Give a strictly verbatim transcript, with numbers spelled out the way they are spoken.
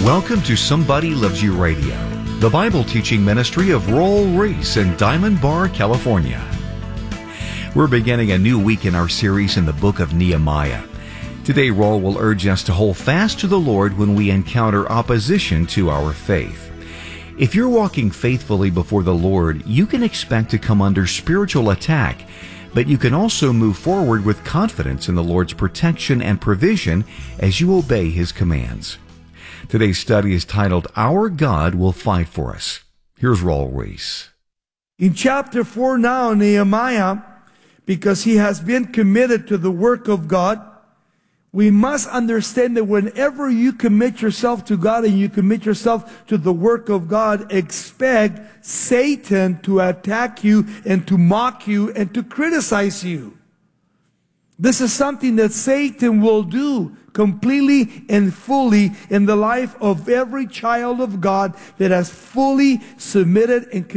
Welcome to Somebody Loves You Radio, the Bible teaching ministry of Roel Reese in Diamond Bar, California. We're beginning a new week in our series in the book of Nehemiah. Today, Roel will urge us to hold fast to the Lord when we encounter opposition to our faith. If you're walking faithfully before the Lord, you can expect to come under spiritual attack, but you can also move forward with confidence in the Lord's protection and provision as you obey His commands. Today's study is titled, Our God Will Fight for Us. Here's Roel Reese. In chapter four now, Nehemiah, because he has been committed to the work of God, we must understand that whenever you commit yourself to God and you commit yourself to the work of God, expect Satan to attack you and to mock you and to criticize you. This is something that Satan will do completely and fully in the life of every child of God that has fully submitted and